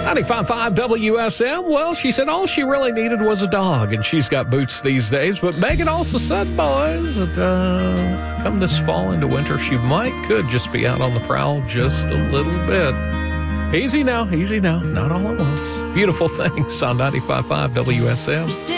95.5 WSM. Well, she said all she really needed was a dog, and she's got boots these days. But Megan also said, boys, that come this fall into winter, she could just be out on the prowl just a little bit. Easy now, not all at once. Beautiful things on 95.5 WSM.